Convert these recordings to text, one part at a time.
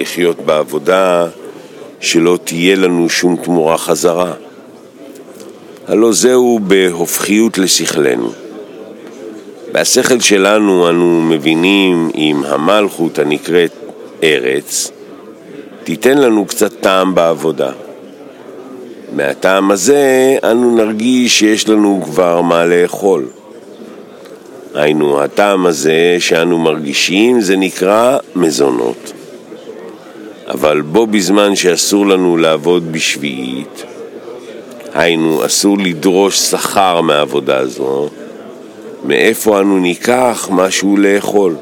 לחיות בעבודה שלא תהיה לנו שום תמורה חזרה. הלא זהו בהופכיות לשכלנו. בהשכל שלנו אנו מבינים אם המלכות הנקראת ארץ תיתן לנו קצת טעם בעבודה. מהטעם הזה אנו נרגיש שיש לנו כבר מה לאכול. היינו, הטעם הזה שאנו מרגישים זה נקרא מזונות. אבל בו בזמן שאסור לנו לעבוד בשביעית, היינו, אסור לדרוש שכר מהעבודה הזו, מאיפה אנו ניקח משהו לאכול?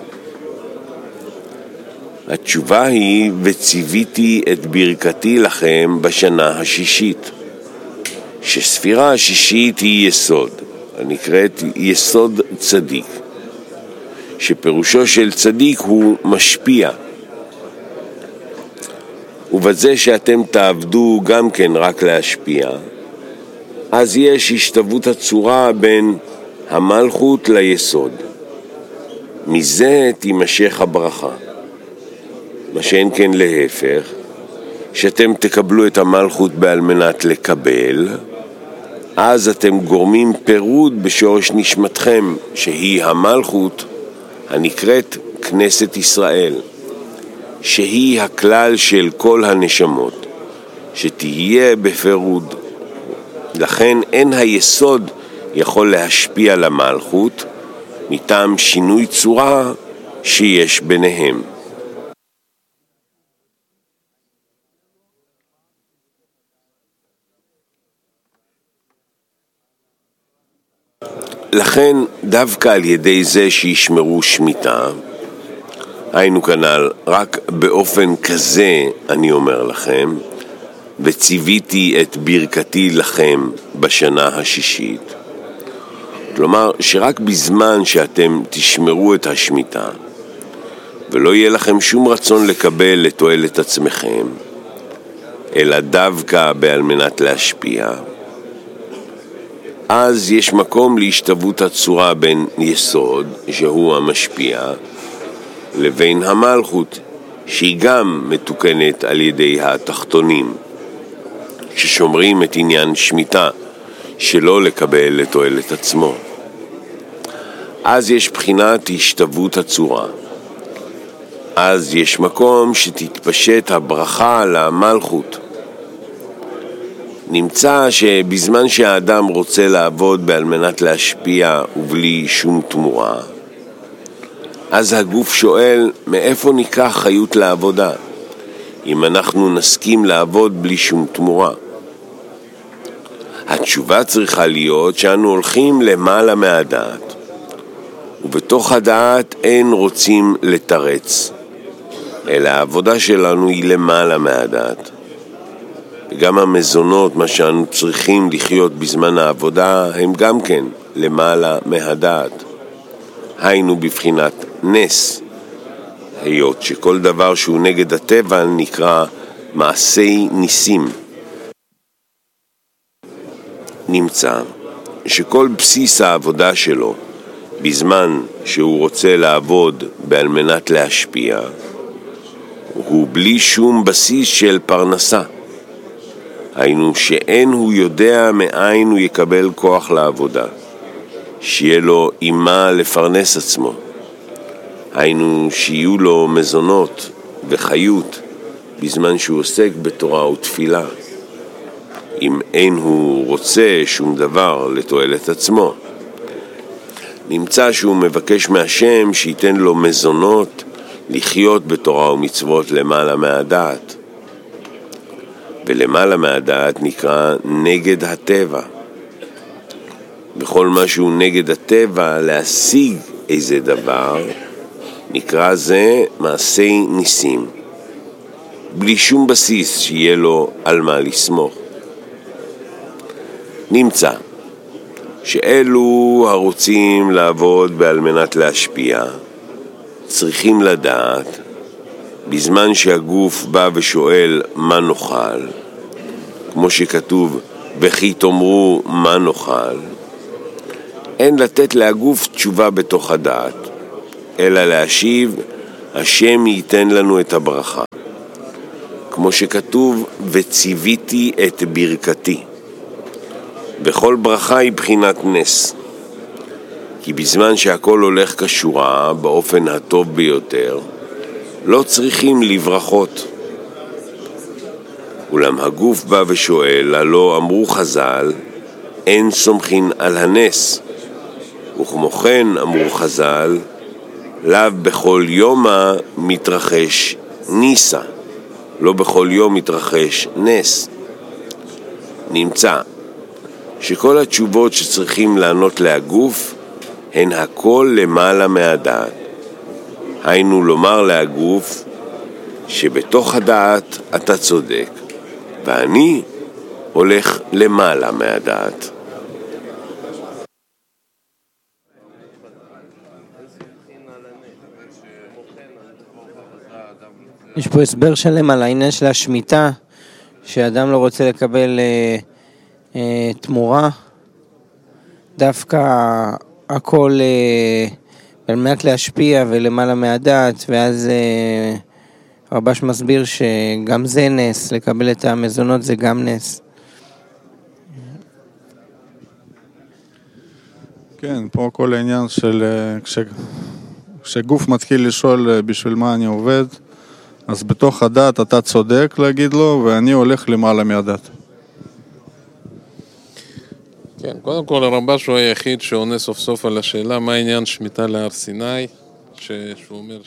התשובה היא, וציוויתי את ברכתי לכם בשנה השישית. שספירה השישית היא יסוד, הנקראת יסוד צדיק, שפירושו של צדיק הוא משפיע. ובזה שאתם תעבדו גם כן רק להשפיע, אז יש השתוות הצורה בין המלכות ליסוד. מזה תימשך הברכה. מה שאין כן להפך, שאתם תקבלו את המלכות בעל מנת לקבל, אז אתם גורמים פירוד בשורש נשמתכם, שהיא המלכות הנקראת כנסת ישראל, שהיא הכלל של כל הנשמות, שתהיה בפירוד. לכן אין היסוד יכול להשפיע למלכות מטעם שינוי צורה שיש ביניהם. לכן דווקא על ידי זה שישמרו שמיטה, היינו כנ"ל, רק באופן כזה אני אומר לכם, וציוויתי את ברכתי לכם בשנה השישית. כלומר שרק בזמן שאתם תשמרו את השמיטה, ולא יהיה לכם שום רצון לקבל לתועלת עצמכם, אלא דווקא בעל מנת להשפיע, אז יש מקום להשתוות הצורה בין יסוד, שהוא המשפיע, לבין המלכות, שהיא גם מתוקנת על ידי התחתונים, ששומרים את עניין שמיטה, שלא לקבל לתועלת עצמו. אז יש בחינת השתוות הצורה. אז יש מקום שתתפשט הברכה למלכות. נמצא שבזמן שהאדם רוצה לעבוד בעל מנת להשפיע ובלי שום תמורה, אז הגוף שואל, מאיפה ניקח חיות לעבודה, אם אנחנו נסכים לעבוד בלי שום תמורה? התשובה צריכה להיות שאנו הולכים למעלה מהדעת, ובתוך הדעת אין רוצים לתרץ, אלא העבודה שלנו היא למעלה מהדעת. וגם המזונות, מה שאנו צריכים לחיות בזמן העבודה, הם גם כן למעלה מהדעת. היינו בבחינת נס, היות שכל דבר שהוא נגד הטבע נקרא מעשי ניסים. נמצא שכל בסיס העבודה שלו, בזמן שהוא רוצה לעבוד בעל מנת להשפיע, הוא בלי שום בסיס של פרנסה. היינו שאין הוא יודע מאין הוא יקבל כוח לעבודה, שיהיה לו אימה לפרנס עצמו. היינו שיהיו לו מזונות וחיות בזמן שהוא עוסק בתורה ותפילה, אם אין הוא רוצה שום דבר לתועלת עצמו. נמצא שהוא מבקש מהשם שייתן לו מזונות לחיות בתורה ומצוות למעלה מהדעת. ולמעלה מהדעת נקרא נגד הטבע. בכל משהו נגד הטבע להשיג איזה דבר, נקרא זה מעשי ניסים, בלי שום בסיס שיהיה לו על מה לסמוך. נמצא שאלו הרוצים לעבוד בעל מנת להשפיע, צריכים לדעת, בזמן שהגוף בא ושואל מה נאכל, כמו שכתוב, וכי תאמרו מה נאכל, אין לתת להגוף תשובה בתוך הדעת, אלא להשיב, השם ייתן לנו את הברכה. כמו שכתוב, וציוויתי את ברכתי. וכל ברכה היא בחינת נס. כי בזמן שהכל הולך כשורה, באופן הטוב ביותר, לא צריכים לברכות. אולם הגוף בא ושואל, הלא אמרו חז"ל, אין סומכין על הנס. וכמו כן אמרו חז"ל, לאו בכל יומה מתרחש ניסה, לא בכל יום מתרחש נס. נמצא שכל התשובות שצריכים לענות להגוף הן הכל למעלה מהדעת. היינו לומר להגוף שבתוך הדעת אתה צודק, ואני הולך למעלה מהדעת. יש פה הסבר שלם על העניין של השמיטה, שאדם לא רוצה לקבל תמורה, דווקא הכל על מנת להשפיע ולמעלה מהדעת, ואז רבש מסביר שגם זה נס, לקבל את המזונות זה גם נס. כן, פה כל העניין של כשגוף מתחיל לשאול בשביל מה אני עובד, אז בתוך הדת אתה צודק להגיד לו, ואני הולך למעלה מהדת. כן, קודם כל הרמב"ש הוא היחיד שעונה סוף סוף על השאלה מה העניין שמיטה להר סיני, שהוא אומר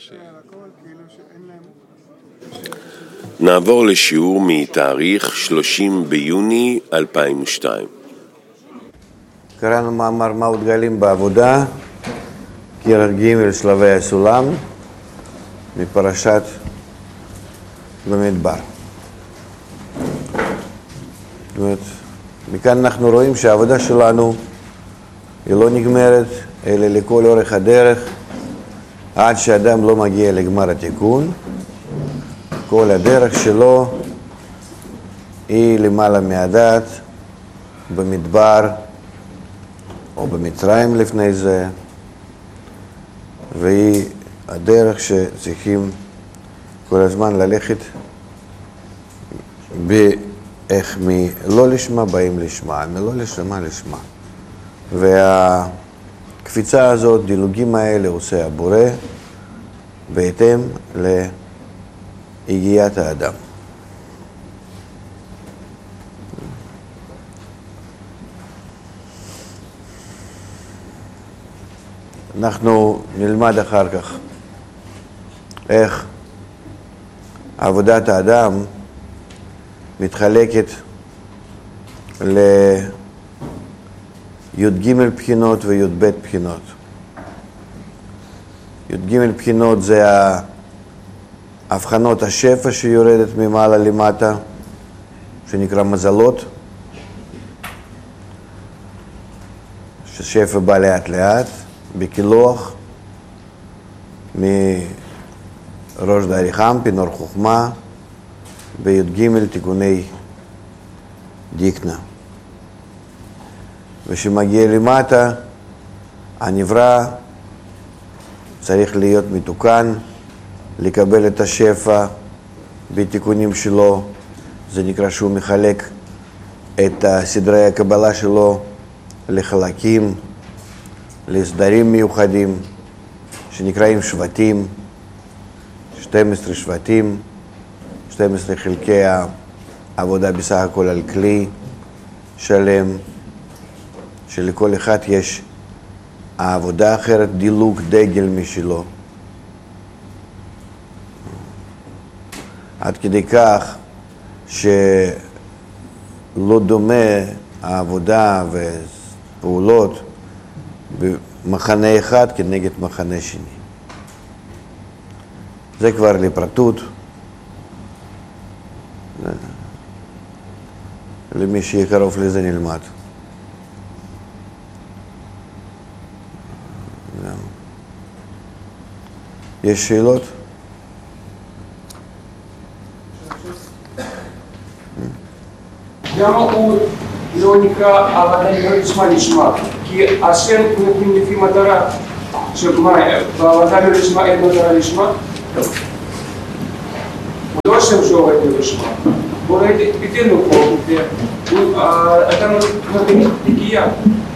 נעבור לשיעור מתאריך 30 ביוני 2002. קראנו מאמר מאות גלים בעבודה, כרך ג' שלבי הסולם, מפרשת במדבר. זאת אומרת, מכאן אנחנו רואים שהעבודה שלנו היא לא נגמרת, אלא לכל אורך הדרך, עד שאדם לא מגיע לגמר התיקון. כל הדרך שלו היא למעלה מהדעת, במדבר או במצרים לפני זה, והיא הדרך שצריכים כל הזמן ללכת איך מלא לשמה באים לשמה, מלא לשמה לשמה. והקפיצה הזאת, דילוגים האלה עושה הבורא בהתאם להגיעת האדם. אנחנו נלמד אחר כך איך עבודת האדם מתחלקת לי"ג בחינות וי"ב בחינות. י"ג בחינות זה הבחנות השפע שיורדת ממעלה למטה, שנקרא מזלות, ששפע בא לאט לאט, בקילוח, מראש דריכם, פינור חוכמה, בי"ג תיקוני דיקנה. ושמגיע למטה, הנברא צריך להיות מתוקן, לקבל את השפע בתיקונים שלו. זה נקרא שהוא מחלק את סדרי הקבלה שלו לחלקים, לסדרים מיוחדים, שנקראים שבטים, 12 שבטים, 12 חלקי העבודה בסך הכל על כלי שלם, שלכל אחד יש העבודה אחרת, דילוג, דגל משלו. עד כדי כך שלא דומה העבודה ופעולות במחנה אחד כנגד מחנה שני. זה כבר לפרטות. למי שיהיה קרוב לזה נלמד. יש שאלות? למה הוא לא נקרא עבודה לשמה לשמה? כי השם נותנים לפי מטרה, שבעבודה לשמה אין מטרה לשמה. לא השם שעובד לשמה. בוא ראיתי, ביטלנו פה, אתה נותן הגיעה.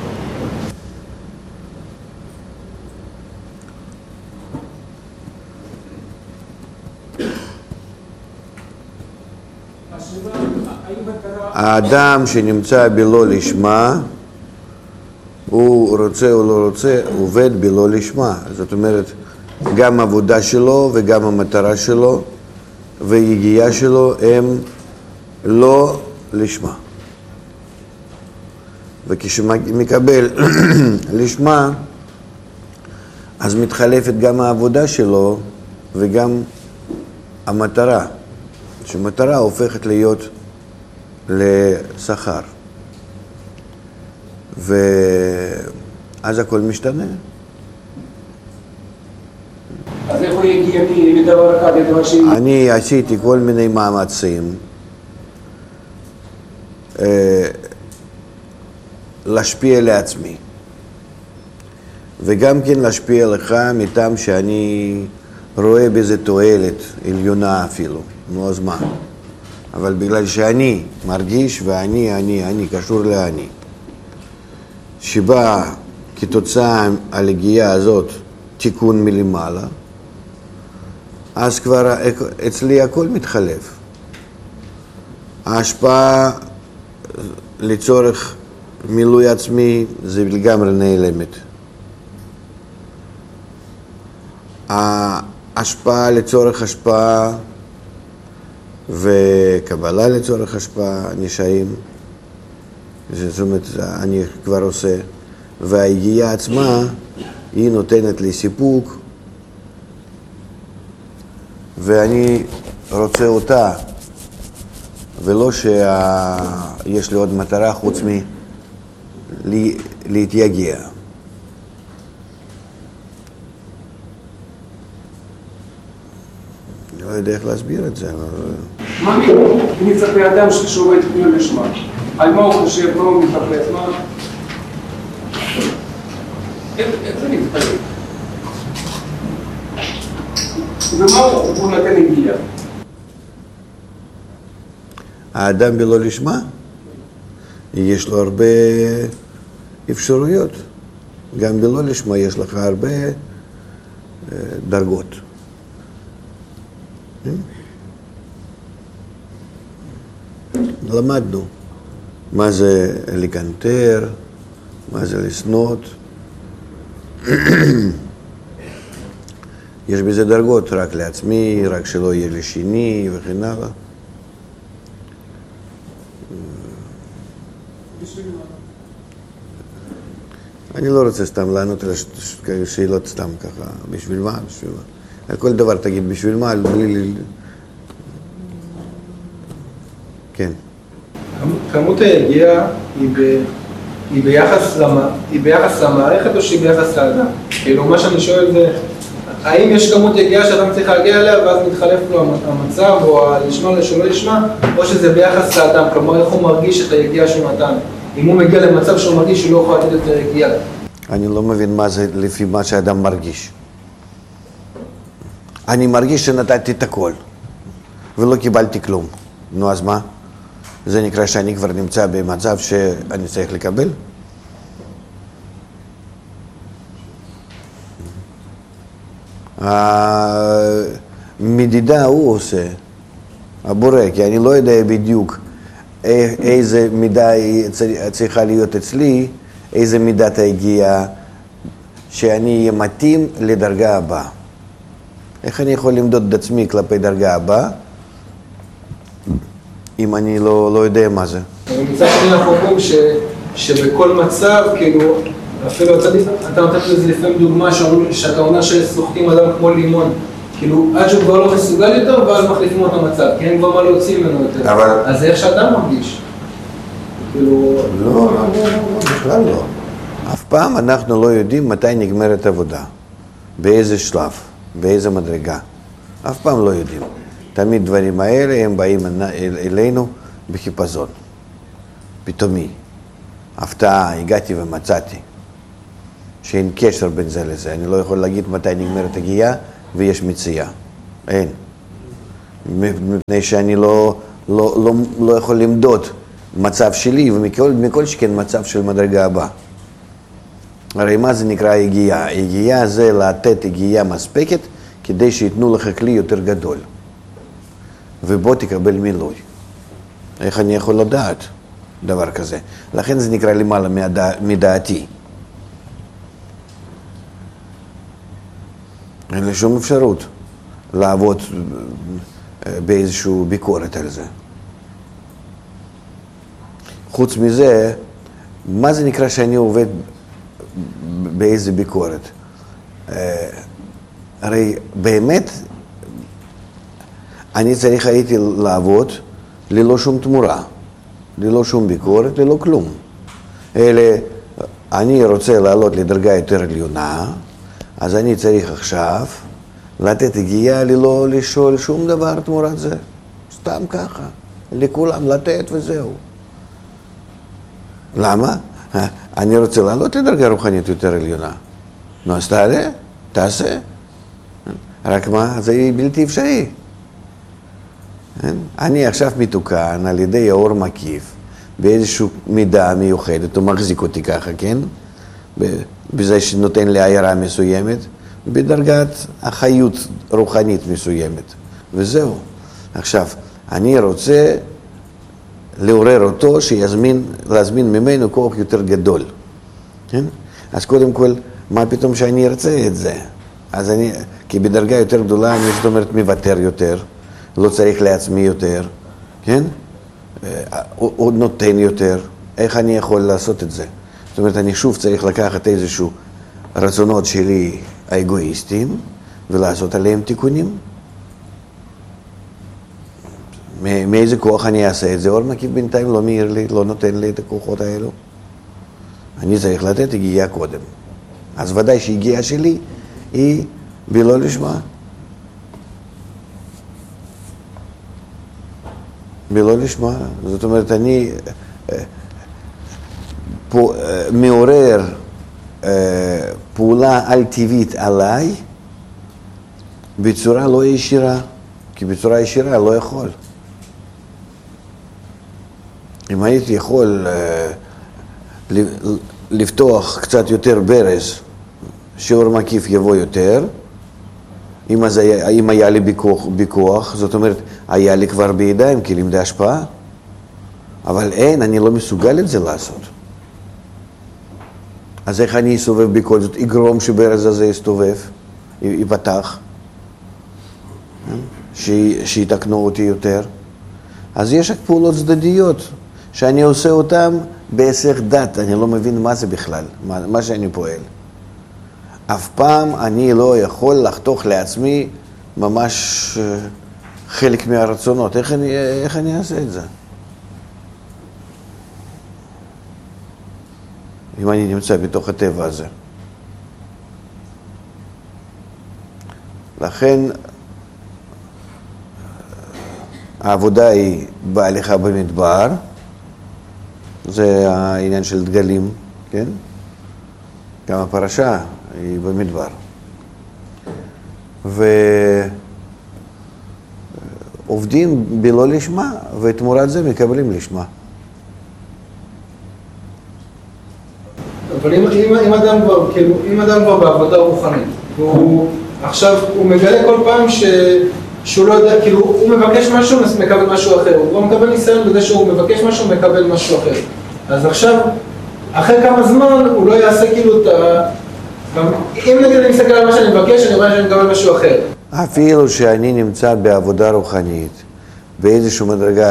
האדם שנמצא בלא לשמה, הוא רוצה או לא רוצה, עובד בלא לשמה. זאת אומרת, גם העבודה שלו וגם המטרה שלו והיגיעה שלו הם לא לשמה. וכשמקבל לשמה, אז מתחלפת גם העבודה שלו וגם המטרה. שמטרה הופכת להיות לשכר. ואז הכל משתנה. אז איך הוא יגיע מדבר אחד לדבר שני? אני עשיתי כל מיני מאמצים להשפיע לעצמי. וגם כן להשפיע לך מטעם שאני רואה בזה תועלת עליונה אפילו. נו, אז מה? אבל בגלל שאני מרגיש ואני קשור לאני, שבא כתוצאה על הגיעה הזאת תיקון מלמעלה, אז כבר אצלי הכל מתחלף. ההשפעה לצורך מילוי עצמי זה לגמרי נעלמת. ההשפעה לצורך השפעה וקבלה לצורך השפעה נשארים. זאת אומרת, אני כבר עושה. וההגיעה עצמה, היא נותנת לי סיפוק, ואני רוצה אותה, ולא שיש לי עוד מטרה חוץ להתייגע. לא יודע איך להסביר את זה, אבל... מאמין, אני מצפה אדם שעובד בלא לשמה. על מה הוא חושב, מה הוא מתחפש, מה... איך זה מתחלף? ומה הוא נתן הגיעה? האדם בלא לשמה, יש לו הרבה אפשרויות. גם בלא לשמה יש לך הרבה דרגות. למדנו מה זה לקנטר, מה זה לסנות. יש בזה דרגות, רק לעצמי, רק שלא יהיה לשני וכן הלאה. אני לא רוצה סתם לענות על שאלות סתם ככה, בשביל מה? בשביל מה? על כל דבר תגיד בשביל מה, בלי... כן. כמות היגיעה היא ביחס למערכת או שהיא ביחס לאדם? כאילו מה שאני שואל זה, האם יש כמות יגיעה שאדם צריך להגיע אליה ואז מתחלף לו המצב או הלשמה שלא לשמה, או שזה ביחס לאדם, כלומר איך הוא מרגיש את היגיעה שהוא נתן? אם הוא מגיע למצב שהוא מרגיש שהוא לא יכול לתת את היגיעה. אני לא מבין מה זה לפי מה שאדם מרגיש. אני מרגיש שנתתי את הכל ולא קיבלתי כלום. נו, אז מה? זה נקרא שאני כבר נמצא במצב שאני צריך לקבל? המדידה הוא עושה, הבורא, כי אני לא יודע בדיוק איזה מידה צריכה להיות אצלי, איזה מידת ההגיעה שאני אהיה מתאים לדרגה הבאה. איך אני יכול למדוד את עצמי כלפי דרגה הבאה, אם אני לא יודע מה זה? מצד שני אנחנו אומרים שבכל מצב, כאילו, אפילו אתה נותן לזה לפעמים דוגמה שאתה אומר שסוחטים אדם כמו לימון, כאילו עד שהוא כבר לא מסוגל יותר ואז מחליפים אותו מצב, כי אין כבר מה להוציא ממנו יותר. אז זה איך שאדם מרגיש. לא, בכלל לא. אף פעם אנחנו לא יודעים מתי נגמרת עבודה, באיזה שלב, באיזה מדרגה. אף פעם לא יודעים. תמיד דברים האלה הם באים אלינו בחיפזון. פתאומי. הפתעה, הגעתי ומצאתי. שאין קשר בין זה לזה. אני לא יכול להגיד מתי נגמרת הגיעה ויש מציאה. אין. מפני שאני לא יכול למדוד מצב שלי, ומכל שכן מצב של מדרגה הבאה. הרי מה זה נקרא הגיעה? הגיעה זה לתת הגיעה מספקת כדי שיתנו לך כלי יותר גדול. ובוא תקבל מילוי. איך אני יכול לדעת דבר כזה? לכן זה נקרא למעלה מדעתי. אין לי שום אפשרות לעבוד באיזושהי ביקורת על זה. חוץ מזה, מה זה נקרא שאני עובד באיזה ביקורת? הרי באמת אני צריך הייתי לעבוד ללא שום תמורה, ללא שום ביקורת, ללא כלום. אלא אני רוצה לעלות לדרגה יותר עליונה, אז אני צריך עכשיו לתת הגיעה ללא לשאול שום דבר תמורת זה. סתם ככה, לכולם לתת וזהו. למה? אני רוצה לעלות לדרגה רוחנית יותר עליונה. נו, אז תעשה. רק מה? זה בלתי אפשרי. אני עכשיו מתוקן על ידי האור מקיף, באיזושהי מידה מיוחדת, הוא מחזיק אותי ככה, כן? בזה שנותן לי עיירה מסוימת, בדרגת החיות רוחנית מסוימת. וזהו. עכשיו, אני רוצה לעורר אותו, להזמין ממנו כוח יותר גדול. כן? אז קודם כל, מה פתאום שאני ארצה את זה? אז אני, כי בדרגה יותר גדולה, אני זאת אומרת מוותר יותר, לא צריך לעצמי יותר, כן? הוא נותן יותר. איך אני יכול לעשות את זה? זאת אומרת, אני שוב צריך לקחת איזשהו רצונות שלי האגואיסטיים, ולעשות עליהם תיקונים. מאיזה כוח אני אעשה את זה? אור מקיף בינתיים לא מאיר לי, לא נותן לי את הכוחות האלו. אני צריך לתת הגיעה קודם. אז ודאי שהגיעה שלי היא בלא לשמה. בלא לשמה. זאת אומרת, אני מעורר פעולה על טבעית עליי בצורה לא ישירה, כי בצורה ישירה לא יכול. אם הייתי יכול לפתוח קצת יותר ברז, שאור מקיף יבוא יותר, אם היה לי בכוח, זאת אומרת, היה לי כבר בידיים כלים להשפעה, אבל אין, אני לא מסוגל את זה לעשות. אז איך אני אסובב בכל זאת? יגרום שברז הזה יסתובב, ייפתח, שיתקנו אותי יותר. אז יש פעולות צדדיות שאני עושה אותן בהיסח דת, אני לא מבין מה זה בכלל, מה שאני פועל. אף פעם אני לא יכול לחתוך לעצמי ממש חלק מהרצונות. איך אני אעשה את זה? אם אני נמצא בתוך הטבע הזה. לכן העבודה היא בהליכה במדבר, זה העניין של דגלים, כן? גם הפרשה היא במדבר. ועובדים בלא לשמה, ותמורת זה מקבלים לשמה. אבל אם אדם כבר בעבודה רוחנית, עכשיו הוא מגלה כל פעם שהוא לא יודע, כאילו הוא מבקש משהו, מקבל משהו אחר, הוא לא מקבל ניסיון בזה שהוא מבקש משהו, מקבל משהו אחר. אז עכשיו, אחרי כמה זמן הוא לא יעשה כאילו את ה... אם נגיד אני מסתכל על מה שאני מבקש, אני רואה שאני מקבל משהו אחר. אפילו שאני נמצא בעבודה רוחנית, באיזושהי מדרגה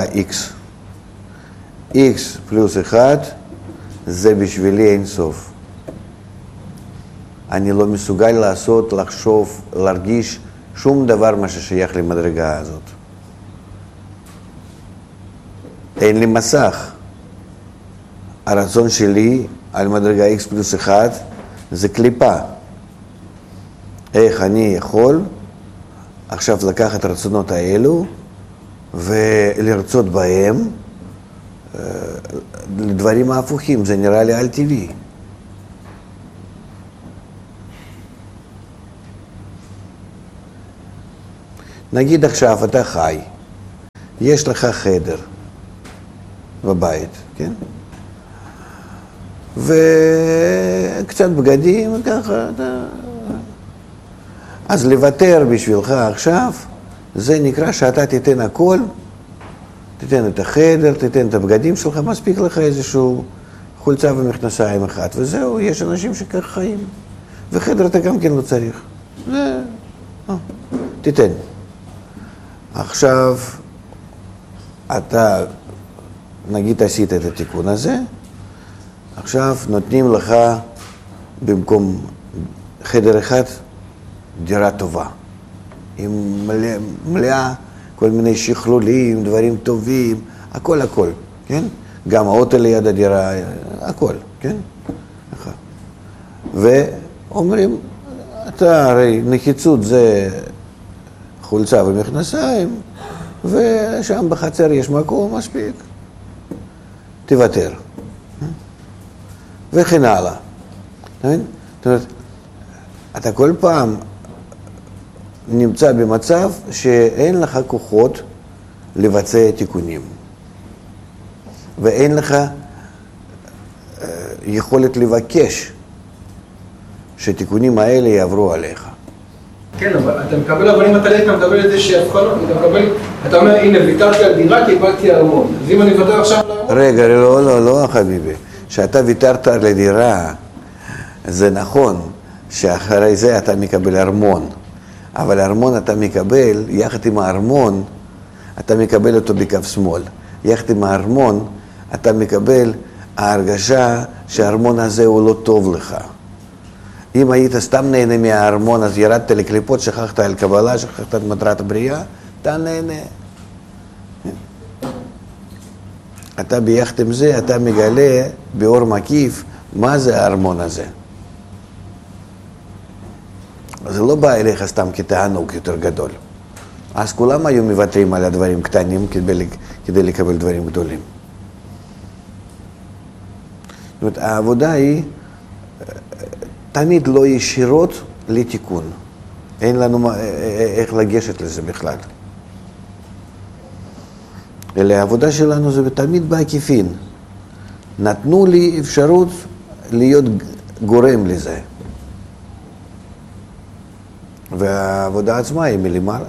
X פלוס 1, זה בשבילי אין סוף. אני לא מסוגל לעשות, לחשוב, להרגיש שום דבר מה ששייך למדרגה הזאת. אין לי מסך. הרצון שלי על מדרגה X פלוס 1 זה קליפה. איך אני יכול עכשיו לקחת הרצונות האלו ולרצות בהם לדברים ההפוכים, זה נראה לי על טבעי. נגיד עכשיו אתה חי, יש לך חדר בבית, כן? וקצת בגדים, ככה, אז לוותר בשבילך עכשיו, זה נקרא שאתה תיתן הכל, תיתן את החדר, תיתן את הבגדים שלך, מספיק לך איזשהו חולצה ומכנסיים אחת, וזהו, יש אנשים שכך חיים. וחדר אתה גם כן לא צריך. זה, תיתן. עכשיו, אתה, נגיד עשית את התיקון הזה, עכשיו נותנים לך במקום חדר אחד דירה טובה, עם מלאה כל מיני שכלולים, דברים טובים, הכל, כן? גם האוטו ליד הדירה, הכל, כן? ואומרים, אתה הרי נחיצות זה חולצה ומכנסיים, ושם בחצר יש מקום מספיק, תוותר. וכן הלאה. זאת אומרת, אתה כל פעם נמצא במצב שאין לך כוחות לבצע תיקונים. ואין לך יכולת לבקש שתיקונים האלה יעברו עליך. כן, אבל אתה מקבל, אבל אם אתה מקבל את זה אתה אומר, הנה, ויתרתי על דירה, קיבלתי ארמון. אז אם אני ויתר עכשיו לארמון... רגע, לא, חביבי. שאתה ויתרת על הדירה, זה נכון שאחרי זה אתה מקבל ארמון. אבל הארמון אתה מקבל, יחד עם הארמון, אתה מקבל אותו בכף שמאל. יחד עם הארמון, אתה מקבל ההרגשה שהארמון הזה הוא לא טוב לך. אם היית סתם נהנה מהארמון, אז ירדת לקליפות, שכחת על קבלה, שכחת את מטרת הבריאה, אתה נהנה. אתה ביחד עם זה, אתה מגלה באור מקיף מה זה הארמון הזה. זה לא בא אליך סתם כתענוג יותר גדול. אז כולם היו מוותרים על הדברים קטנים כדי לקבל דברים גדולים. זאת אומרת, העבודה היא תמיד לא ישירות לתיקון. אין לנו איך לגשת לזה בכלל. אלא העבודה שלנו זה תמיד בעקיפין. נתנו לי אפשרות להיות גורם לזה. והעבודה עצמה היא מלמעלה.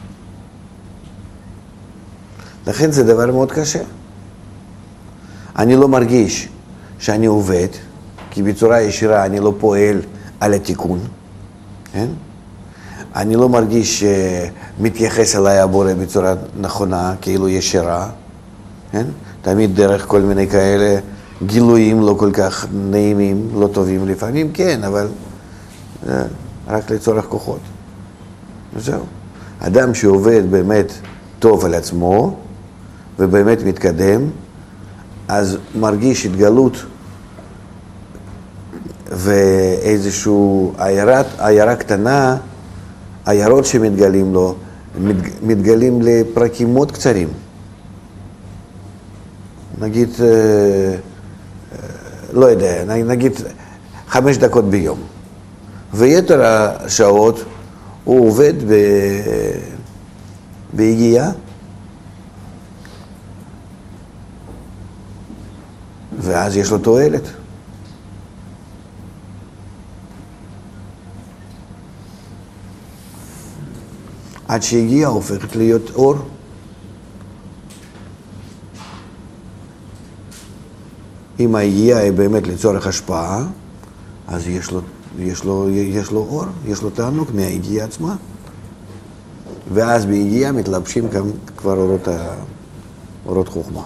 לכן זה דבר מאוד קשה. אני לא מרגיש שאני עובד, כי בצורה ישירה אני לא פועל על התיקון. כן? אני לא מרגיש שמתייחס אליי הבורא בצורה נכונה, כאילו ישירה. כן? תמיד דרך כל מיני כאלה גילויים לא כל כך נעימים, לא טובים לפעמים, כן, אבל רק לצורך כוחות. וזהו. אדם שעובד באמת טוב על עצמו, ובאמת מתקדם, אז מרגיש התגלות ואיזשהו עיירה קטנה, עיירות שמתגלים לו, מתגלים לפרקים מאוד קצרים. נגיד, לא יודע, נגיד 5 דקות ביום. ויתר השעות הוא עובד בהגיעה, ואז יש לו תועלת. עד שהגיעה הופכת להיות אור. אם ההגיעה היא באמת לצורך השפעה, אז יש לו אור, יש לו תענוג מההגיעה עצמה. ואז בהגיעה מתלבשים כבר אורות חוכמה.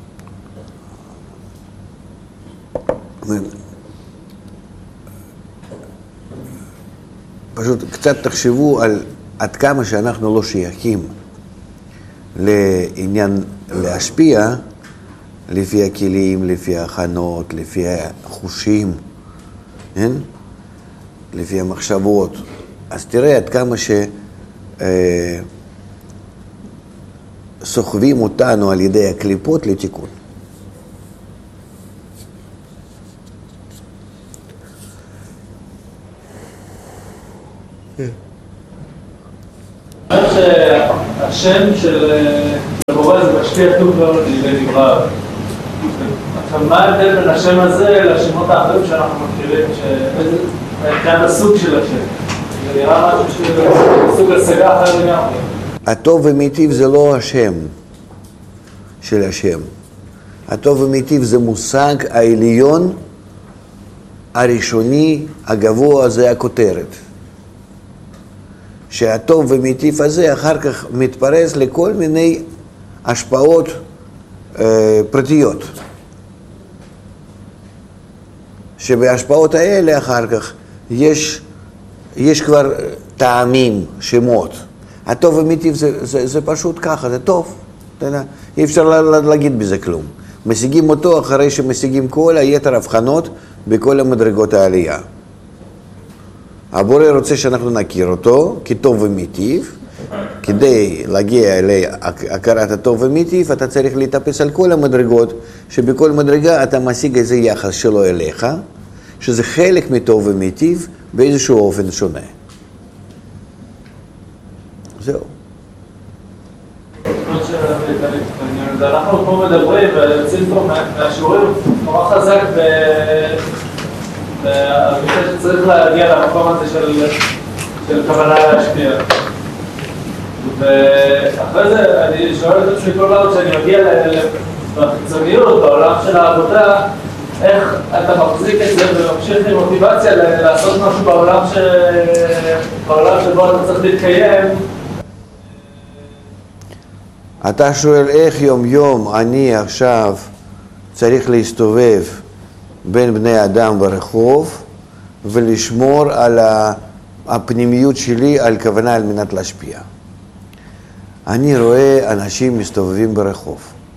פשוט קצת תחשבו על עד כמה שאנחנו לא שייכים לעניין להשפיע לפי הכלים, לפי ההכנות, לפי החושים, כן? לפי המחשבות. אז תראה עד כמה סוחבים אותנו על ידי הקליפות לתיקון. אני חושב השם של הבורא זה משפיע טוב לנברא. עכשיו, מה ההבדל בין השם הזה לשמות האחרים שאנחנו מכירים, כאן הסוג של השם? זה נראה משהו סוג השגה אחר לגמרי. הטוב ומיטיב זה לא השם של השם. הטוב ומיטיב זה מושג העליון, הראשוני, הגבוה, זה הכותרת. שהטוב ומיטיב הזה אחר כך מתפרס לכל מיני השפעות פרטיות. שבהשפעות האלה אחר כך יש כבר טעמים, שמות. הטוב ומיטיב זה פשוט ככה, זה טוב. אי אפשר להגיד בזה כלום. משיגים אותו אחרי שמשיגים כל היתר הבחנות בכל המדרגות העלייה. הבורא רוצה שאנחנו נכיר אותו כטוב ומיטיב. כדי להגיע להכרת הטוב ומיטיב, אתה צריך להתאפס על כל המדרגות, שבכל מדרגה אתה משיג איזה יחס שלו אליך, שזה חלק מטוב ומיטיב באיזשהו אופן שונה. זהו. אנחנו פה מדברים ויוצאים פה מהשיעורים נורא חזק במיוחד שצריך להגיע למקום הזה של כוונה להשפיע. ואחרי זה אני שואל את עצמי כל פעם שאני מגיע בחיצוניות, בעולם של העבודה, איך אתה מחזיק את זה וממשיך עם מוטיבציה לעשות משהו בעולם שבו אתה צריך להתקיים. אתה שואל איך יום יום אני עכשיו צריך להסתובב בין בני אדם ברחוב ולשמור על הפנימיות שלי, על כוונה על מנת להשפיע. אני רואה אנשים מסתובבים ברחוב.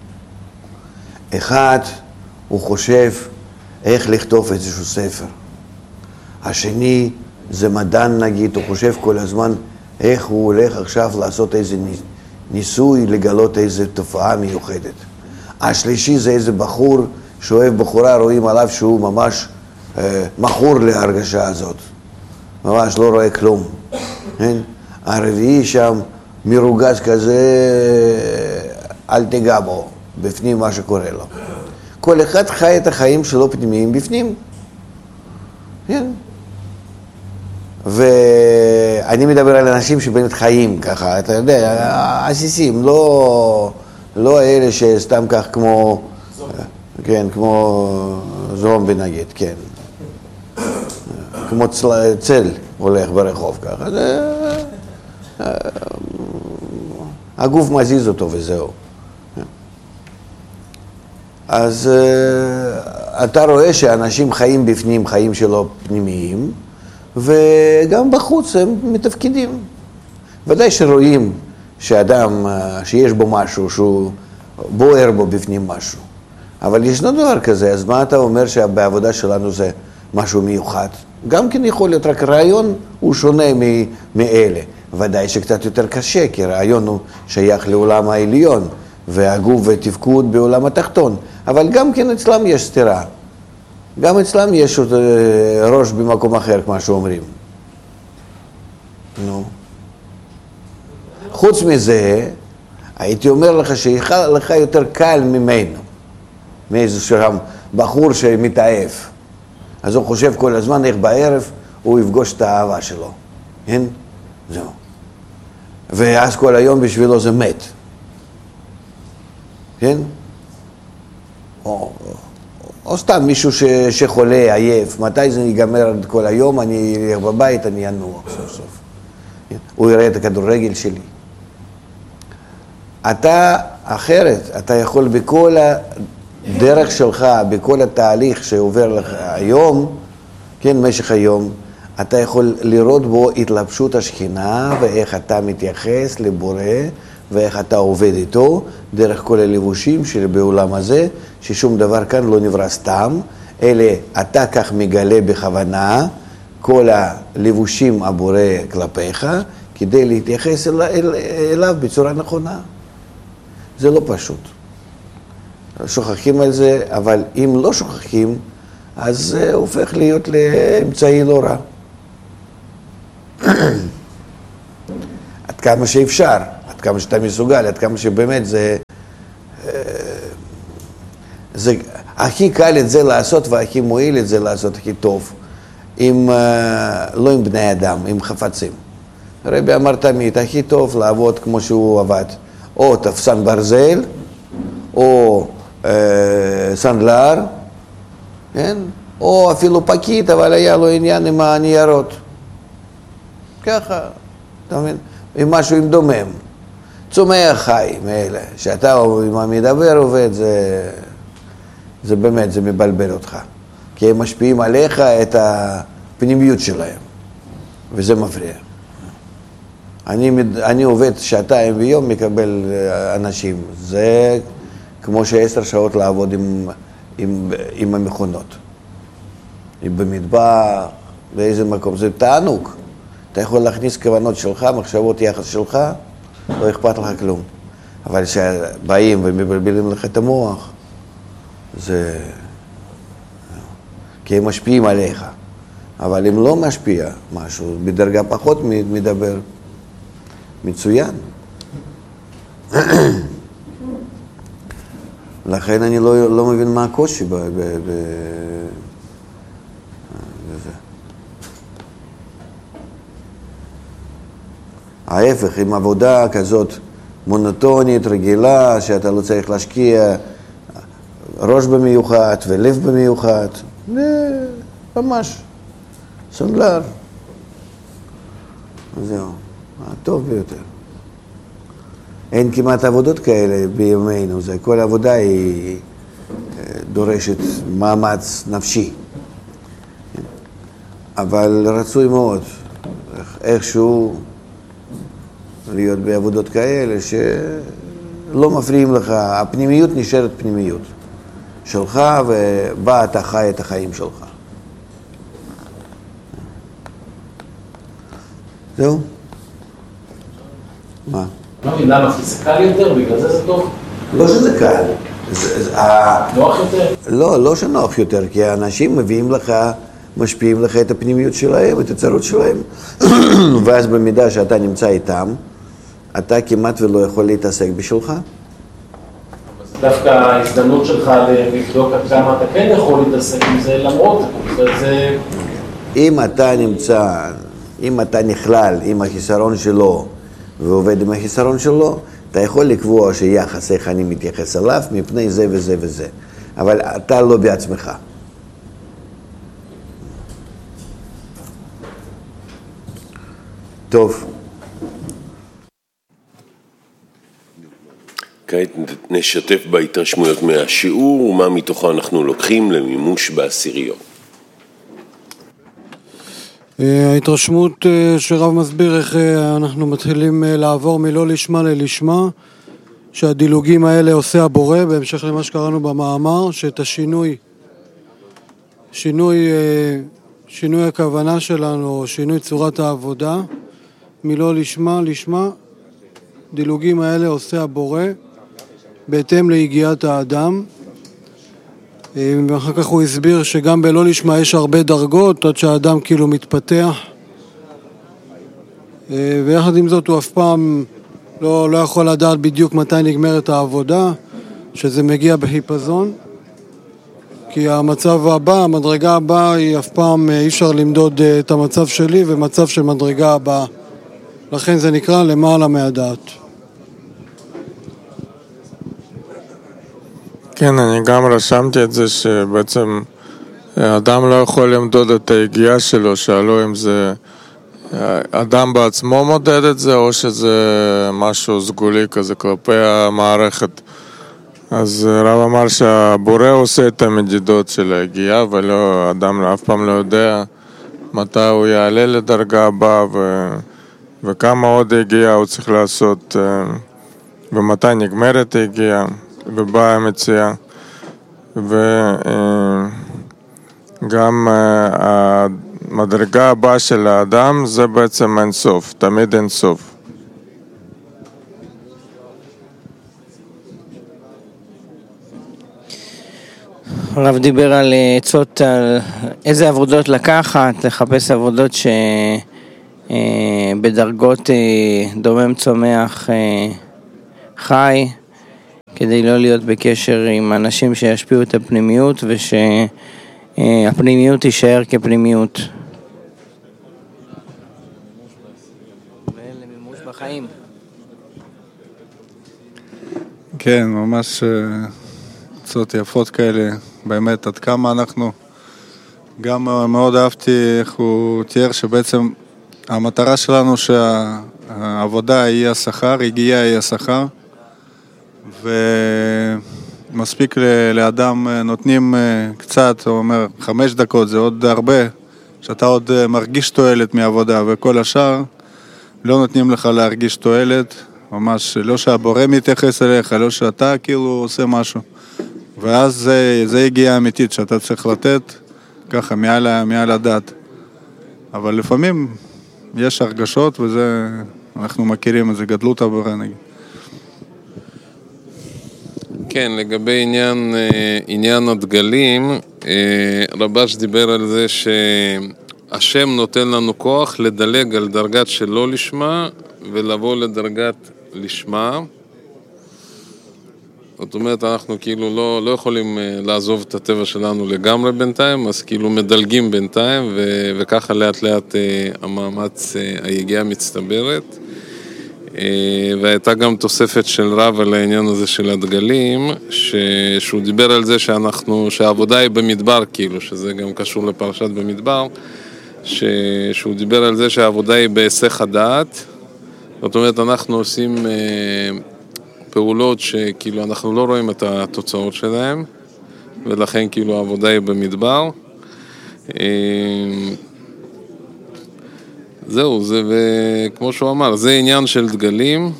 אחד הוא חושב איך לכתוב איזשהו ספר. השני זה מדען נגיד, הוא חושב כל הזמן איך הוא הולך עכשיו לעשות איזה ניסוי, לגלות איזו תופעה מיוחדת. השלישי זה איזה בחור שאוהב בחורה, רואים עליו שהוא ממש מכור להרגשה הזאת. ממש לא רואה כלום. הרביעי שם מרוגז כזה, אל תיגע בו, בפנים מה שקורה לו. כל אחד חי את החיים שלו פנימיים בפנים. כן. ואני מדבר על אנשים שבאמת חיים ככה, אתה יודע, עסיסים, לא אלה שסתם כך כמו, כן, כמו זומבי נגיד, כן. כמו צל הולך ברחוב ככה. הגוף מזיז אותו וזהו. אז אתה רואה שאנשים חיים בפנים, חיים שלו פנימיים, וגם בחוץ הם מתפקידים. ודאי שרואים שאדם, שיש בו משהו, שהוא בוער בו בפנים משהו. אבל ישנו דבר כזה, אז מה אתה אומר שבעבודה שלנו זה משהו מיוחד? גם כן יכול להיות, רק רעיון הוא שונה מאלה. ודאי שקצת יותר קשה, כי רעיון הוא שייך לעולם העליון, והגוף ותפקוד בעולם התחתון. אבל גם כן אצלם יש סתירה. גם אצלם יש ראש במקום אחר, כמו שאומרים. נו. חוץ מזה, הייתי אומר לך שלך יותר קל ממנו. מאיזשהו בחור שמתעף. אז הוא חושב כל הזמן איך בערב הוא יפגוש את האהבה שלו. כן? זהו. ואז כל היום בשבילו זה מת. כן? או סתם מישהו שחולה, עייף, מתי זה ייגמר כל היום, אני אלך בבית, אני אנוח סוף סוף. הוא יראה את הכדורגל שלי. אתה אחרת, אתה יכול בכל הדרך שלך, בכל התהליך שעובר לך היום, כן, משך היום, אתה יכול לראות בו התלבשות השכינה ואיך אתה מתייחס לבורא ואיך אתה עובד איתו דרך כל הלבושים שבעולם הזה, ששום דבר כאן לא נברא סתם, אלא אתה כך מגלה בכוונה כל הלבושים הבורא כלפיך, כדי להתייחס אליו בצורה נכונה. זה לא פשוט. שוכחים על זה, אבל אם לא שוכחים, אז זה הופך להיות לאמצעי לא רע. עד כמה שאפשר, עד כמה שאתה מסוגל, עד כמה שבאמת זה הכי קל את זה לעשות והכי מועיל את זה לעשות הכי טוב, לא עם בני אדם, עם חפצים. הרבי אמר תמיד, הכי טוב לעבוד כמו שהוא עבד, או תפסן ברזל, או סנדלר, כן? או אפילו פקיד, אבל היה לו עניין עם הניירות. ככה, אתה מבין? עם משהו עם דומם. צומח חי מאלה, שאתה עם המדבר עובד, זה באמת, זה מבלבל אותך. כי הם משפיעים עליך את הפנימיות שלהם, וזה מפריע. אני עובד שעתיים ביום, מקבל אנשים. זה כמו ש10 שעות לעבוד עם המכונות. במטבח, באיזה מקום. זה תענוג. אתה יכול להכניס כוונות שלך, מחשבות יחס שלך, לא אכפת לך כלום. אבל כשבאים ומבלבלים לך את המוח, זה... כי הם משפיעים עליך. אבל אם לא משפיע משהו, בדרגה פחות מדבר, מצוין. לכן אני לא מבין מה הקושי בזה. ההפך, עם עבודה כזאת מונוטונית, רגילה, שאתה לא צריך להשקיע ראש במיוחד ולב במיוחד, ממש סנדלר. זהו, הטוב ביותר. אין כמעט עבודות כאלה בימינו, כל עבודה היא דורשת מאמץ נפשי. אבל רצוי מאוד, איכשהו להיות בעבודות כאלה שלא מפריעים לך, הפנימיות נשארת פנימיות שלך, ובה אתה חי את החיים שלך. זהו? מה? לא מבין, למה? כי זה קל יותר, בגלל זה טוב? לא שזה קל. נוח יותר? לא שנוח יותר, כי האנשים מביאים לך, משפיעים לך את הפנימיות שלהם, את הצרות שלהם. ואז במידה שאתה נמצא איתם, אתה כמעט ולא יכול להתעסק בשבילך. דווקא ההזדמנות שלך לבדוק עד כמה אתה כן יכול להתעסק עם זה, למרות זה... אם אתה נכלל עם החיסרון שלו ועובד עם החיסרון שלו, אתה יכול לקבוע שיחס איך אני מתייחס אליו מפני זה וזה וזה. אבל אתה לא בעצמך. טוב. כעת נשתף בהתרשמויות מהשיעור ומה מתוכו אנחנו לוקחים למימוש בעשיריות. ההתרשמות שרב מסביר איך אנחנו מתחילים לעבור מלא לשמה ללשמה, שהדילוגים האלה עושה הבורא, בהמשך למה שקראנו במאמר, שאת שינוי הכוונה שלנו, שינוי צורת העבודה, מלא לשמה לשמה, דילוגים האלה עושה הבורא, בהתאם להגיעת האדם. ואחר כך הוא הסביר שגם בלא לשמה יש הרבה דרגות עד שהאדם כאילו מתפתח, ויחד עם זאת הוא אף פעם לא יכול לדעת בדיוק מתי נגמרת העבודה, שזה מגיע בחיפזון, כי המצב הבא, המדרגה הבאה, היא אף פעם אי אפשר למדוד את המצב שלי ומצב של מדרגה הבאה, לכן זה נקרא למעלה מהדעת. כן, אני גם רשמתי את זה שבעצם אדם לא יכול למדוד את היגיעה שלו, שאלו אם זה אדם בעצמו מודד את זה או שזה משהו סגולי כזה כלפי המערכת. אז רב אמר שהבורא עושה את המדידות של היגיעה, ולא, אדם אף פעם לא יודע מתי הוא יעלה לדרגה הבאה וכמה עוד היגיעה הוא צריך לעשות ומתי נגמרת היגיעה. ובאה המציאה, וגם המדרגה הבאה של האדם זה בעצם אין סוף, תמיד אין סוף. הרב דיבר על עצות, על איזה עבודות לקחת, לחפש עבודות בדרגות דומם צומח חי, כדי לא להיות בקשר עם אנשים שישפיעו את הפנימיות, ושהפנימיות תישאר כפנימיות. ולמימוש בחיים. כן, ממש עצות יפות כאלה, באמת, עד כמה אנחנו, גם מאוד אהבתי איך הוא תיאר שבעצם המטרה שלנו שהעבודה היא השכר, הגיעה היא השכר, ומספיק לאדם נותנים קצת, הוא אומר 5 דקות, זה עוד הרבה, שאתה עוד מרגיש תועלת מהעבודה, וכל השאר לא נותנים לך להרגיש תועלת, ממש לא שהבורא מתייחס אליך, לא שאתה כאילו עושה משהו. ואז זה הגיעה אמיתית, שאתה צריך לתת ככה מעל הדעת. אבל לפעמים יש הרגשות, וזה, אנחנו מכירים את זה, גדלות הבורא נגיד. כן, לגבי עניין הדגלים, רבש דיבר על זה שהשם נותן לנו כוח לדלג על דרגת שלא לשמה ולבוא לדרגת לשמה. זאת אומרת, אנחנו כאילו לא יכולים לעזוב את הטבע שלנו לגמרי בינתיים, אז כאילו מדלגים בינתיים, וככה לאט לאט המאמץ היגיעה מצטברת. והייתה גם תוספת של רב על העניין הזה של הדגלים, שהוא דיבר על זה שהעבודה היא במדבר, כאילו, שזה גם קשור לפרשת במדבר, שהוא דיבר על זה שהעבודה היא בהיסח הדעת. זאת אומרת, אנחנו עושים פעולות שכאילו אנחנו לא רואים את התוצאות שלהם, ולכן כאילו העבודה היא במדבר. זהו, וכמו שהוא אמר, זה עניין של דגלים,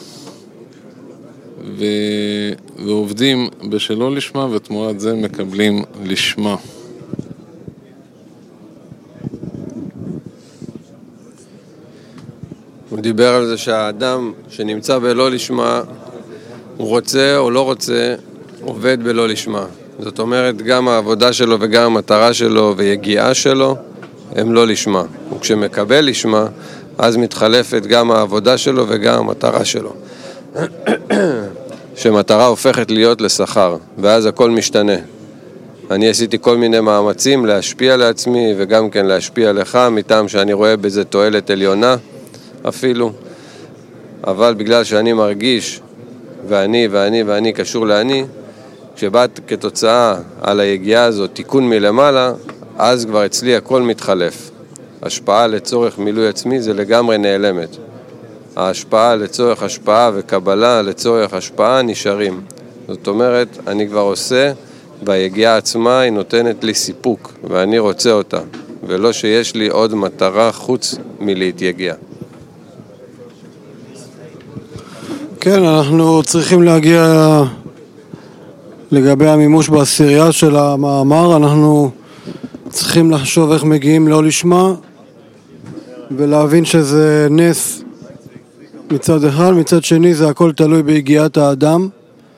ועובדים בשלא לשמה, ותמורת זה מקבלים לשמה. הוא דיבר על זה שהאדם שנמצא בלא לשמה, הוא רוצה או לא רוצה, עובד בלא לשמה. זאת אומרת, גם העבודה שלו וגם המטרה שלו ויגיעה שלו, הם לא לשמה. וכשמקבל לשמה, אז מתחלפת גם העבודה שלו וגם המטרה שלו. שמטרה הופכת להיות לשכר, ואז הכל משתנה. אני עשיתי כל מיני מאמצים להשפיע לעצמי, וגם כן להשפיע לך, מטעם שאני רואה בזה תועלת עליונה אפילו. אבל בגלל שאני מרגיש, ואני קשור לאני, כשבאת כתוצאה על היגיעה הזאת תיקון מלמעלה, אז כבר אצלי הכל מתחלף. השפעה לצורך מילוי עצמי זה לגמרי נעלמת. ההשפעה לצורך השפעה וקבלה לצורך השפעה נשארים. זאת אומרת, אני כבר עושה, והיגיעה עצמה היא נותנת לי סיפוק, ואני רוצה אותה, ולא שיש לי עוד מטרה חוץ מלהתייגיע. כן, אנחנו צריכים להגיע לגבי המימוש בעשירייה של המאמר, אנחנו צריכים לחשוב איך מגיעים לא לשמה, ולהבין שזה נס מצד אחד, מצד שני זה הכל תלוי בהגיעת האדם.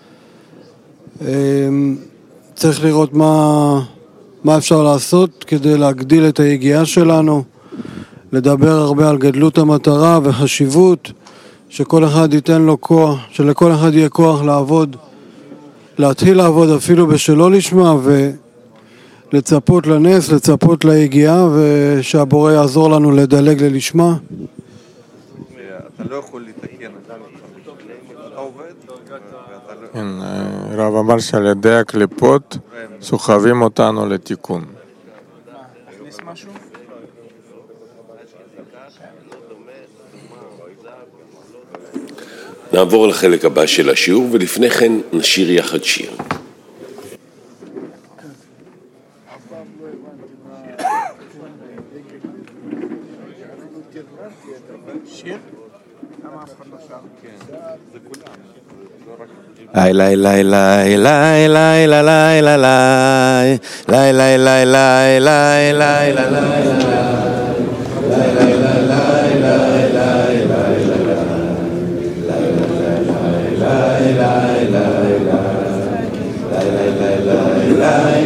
צריך לראות מה אפשר לעשות כדי להגדיל את היגיעה שלנו, לדבר הרבה על גדלות המטרה וחשיבות, שכל אחד ייתן לו כוח, שלכל אחד יהיה כוח לעבוד, להתחיל לעבוד אפילו בשלא לשמה, ולצפות לנס, לצפות ליגיעה, ושהבורא יעזור לנו לדלג ללשמה. אתה לא יכול לתקן, אתה עובד. רב אמר שעל ידי הקליפות סוחבים אותנו לתיקון. נעבור לחלק הבא של השיעור, ולפני כן נשיר יחד שיר. Lai lai lai lai lai lai lai lai lai lai lai lai lai lai lai lai lai lai lai